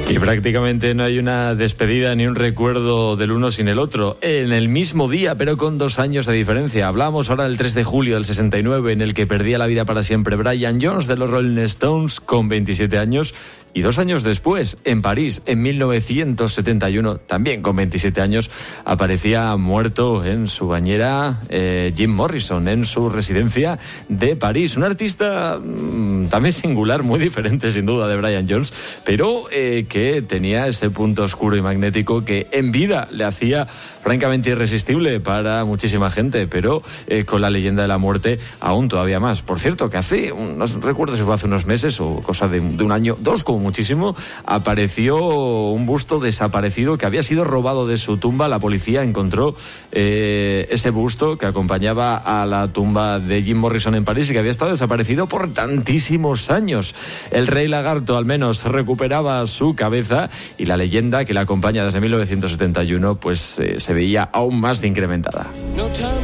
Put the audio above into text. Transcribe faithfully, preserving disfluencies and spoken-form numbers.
Y prácticamente no hay una despedida ni un recuerdo del uno sin el otro. En el mismo día, pero con dos años de diferencia. Hablamos ahora del tres de julio del sesenta y nueve, en el que perdía la vida para siempre Brian Jones de los Rolling Stones con veintisiete años. Y dos años después, en París, en mil novecientos setenta y uno, también con veintisiete años, aparecía muerto en su bañera eh, Jim Morrison, en su residencia de París. Un artista mmm, también singular, muy diferente sin duda de Brian Jones, pero eh, que tenía ese punto oscuro y magnético que en vida le hacía francamente irresistible para muchísima gente, pero eh, con la leyenda de la muerte aún todavía más. Por cierto, que hace, no recuerdo si fue hace unos meses o cosa de, de un año, dos como muchísimo, apareció un busto desaparecido que había sido robado de su tumba. La policía encontró eh, ese busto que acompañaba a la tumba de Jim Morrison en París y que había estado desaparecido por tantísimos años. El rey lagarto al menos recuperaba su cabeza y la leyenda que la acompaña desde mil novecientos setenta y uno pues eh, se veía aún más incrementada.